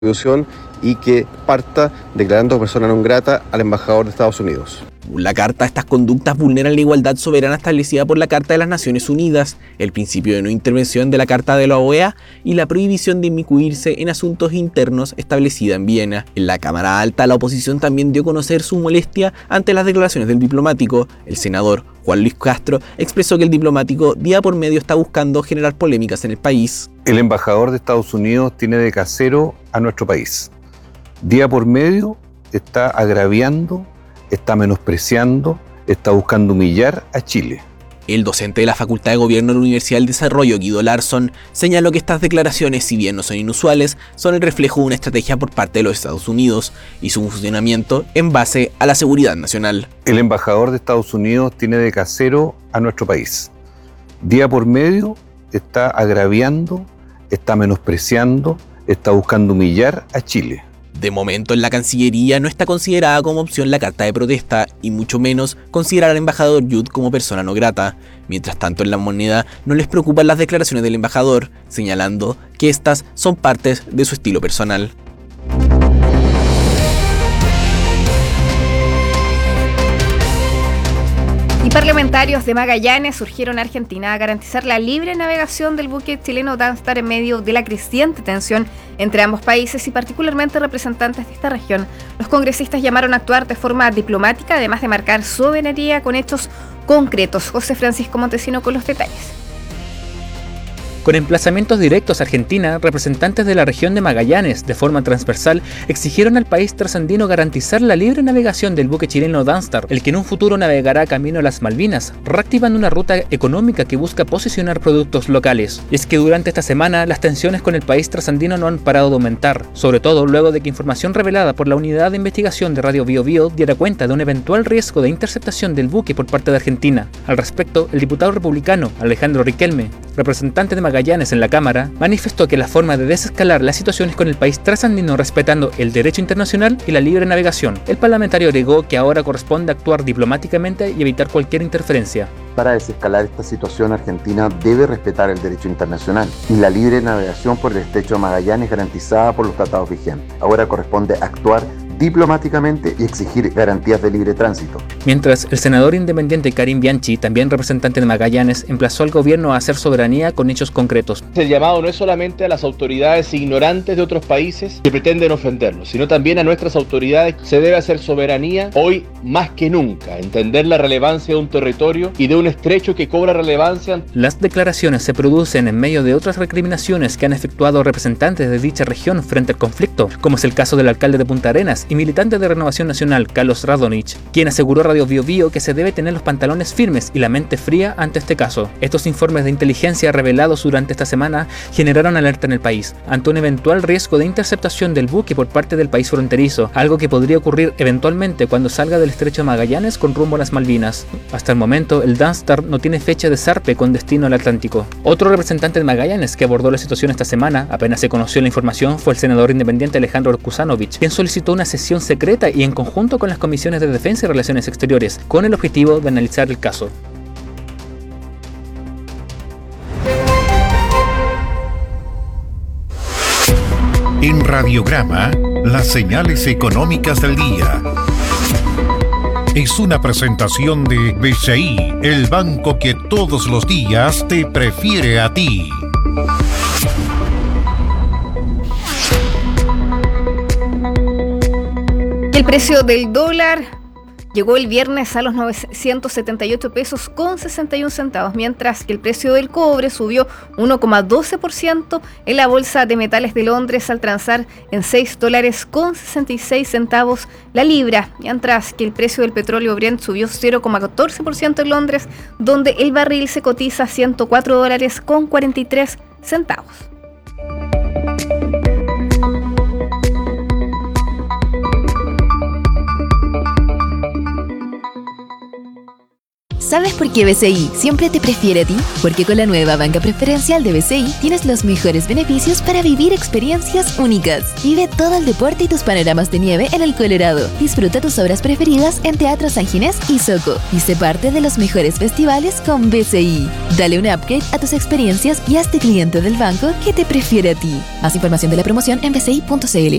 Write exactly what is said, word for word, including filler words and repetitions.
Constitución y que parta declarando persona non grata al embajador de Estados Unidos. La Carta, estas conductas vulneran la igualdad soberana establecida por la Carta de las Naciones Unidas, el principio de no intervención de la Carta de la O E A y la prohibición de inmiscuirse en asuntos internos establecida en Viena. En la Cámara Alta, la oposición también dio a conocer su molestia ante las declaraciones del diplomático. El senador Juan Luis Castro expresó que el diplomático día por medio está buscando generar polémicas en el país. El embajador de Estados Unidos tiene de casero a nuestro país. Día por medio está agraviando, está menospreciando, está buscando humillar a Chile. El docente de la Facultad de Gobierno de la Universidad del Desarrollo, Guido Larsson, señaló que estas declaraciones, si bien no son inusuales, son el reflejo de una estrategia por parte de los Estados Unidos y su funcionamiento en base a la seguridad nacional. El embajador de Estados Unidos tiene de casero a nuestro país. Día por medio está agraviando, está menospreciando, está buscando humillar a Chile. De momento, en la Cancillería no está considerada como opción la carta de protesta y mucho menos considerar al embajador Yud como persona no grata. Mientras tanto, en La Moneda no les preocupan las declaraciones del embajador, señalando que estas son partes de su estilo personal. Y parlamentarios de Magallanes urgieron a Argentina a garantizar la libre navegación del buque chileno Danstar en medio de la creciente tensión entre ambos países y particularmente representantes de esta región. Los congresistas llamaron a actuar de forma diplomática, además de marcar soberanía con hechos concretos. José Francisco Montesino con los detalles. Con emplazamientos directos a Argentina, representantes de la región de Magallanes, de forma transversal, exigieron al país trasandino garantizar la libre navegación del buque chileno Danstar, el que en un futuro navegará camino a las Malvinas, reactivando una ruta económica que busca posicionar productos locales. Y es que durante esta semana, las tensiones con el país trasandino no han parado de aumentar, sobre todo luego de que información revelada por la Unidad de Investigación de Radio Bio Bio diera cuenta de un eventual riesgo de interceptación del buque por parte de Argentina. Al respecto, el diputado republicano Alejandro Riquelme, representante de Magallanes en la Cámara, manifestó que la forma de desescalar las situaciones con el país trasandino respetando el derecho internacional y la libre navegación. El parlamentario agregó que ahora corresponde actuar diplomáticamente y evitar cualquier interferencia. Para desescalar esta situación, Argentina debe respetar el derecho internacional y la libre navegación por el estrecho de Magallanes garantizada por los tratados vigentes. Ahora corresponde actuar diplomáticamente y exigir garantías de libre tránsito. Mientras, el senador independiente Karim Bianchi, también representante de Magallanes, emplazó al gobierno a hacer soberanía con hechos concretos. El llamado no es solamente a las autoridades ignorantes de otros países que pretenden ofendernos, sino también a nuestras autoridades. Se debe hacer soberanía hoy más que nunca, entender la relevancia de un territorio y de un estrecho que cobra relevancia. Las declaraciones se producen en medio de otras recriminaciones que han efectuado representantes de dicha región frente al conflicto, como es el caso del alcalde de Punta Arenas y militante de Renovación Nacional, Carlos Radonich, quien aseguró a Radio Bio Bio que se debe tener los pantalones firmes y la mente fría ante este caso. Estos informes de inteligencia revelados durante esta semana generaron alerta en el país, ante un eventual riesgo de interceptación del buque por parte del país fronterizo, algo que podría ocurrir eventualmente cuando salga del estrecho de Magallanes con rumbo a las Malvinas. Hasta el momento, el Danstar no tiene fecha de zarpe con destino al Atlántico. Otro representante de Magallanes que abordó la situación esta semana, apenas se conoció la información, fue el senador independiente Alejandro Kusanovich, quien solicitó una sesión secreta y en conjunto con las comisiones de Defensa y Relaciones Exteriores, con el objetivo de analizar el caso. En Radiograma, las señales económicas del día. Es una presentación de B C I, el banco que todos los días te prefiere a ti. El precio del dólar llegó el viernes a los novecientos setenta y ocho pesos con sesenta y un centavos, mientras que el precio del cobre subió uno coma doce por ciento en la Bolsa de Metales de Londres al transar en seis dólares con sesenta y seis centavos la libra, mientras que el precio del petróleo Brent subió cero coma catorce por ciento en Londres, donde el barril se cotiza a ciento cuatro dólares con cuarenta y tres centavos. ¿Sabes por qué B C I siempre te prefiere a ti? Porque con la nueva banca preferencial de B C I tienes los mejores beneficios para vivir experiencias únicas. Vive todo el deporte y tus panoramas de nieve en el Colorado. Disfruta tus obras preferidas en Teatro San Ginés y Soco. Y sé parte de los mejores festivales con B C I. Dale un upgrade a tus experiencias y hazte cliente del banco que te prefiere a ti. Más información de la promoción en b c i punto c l.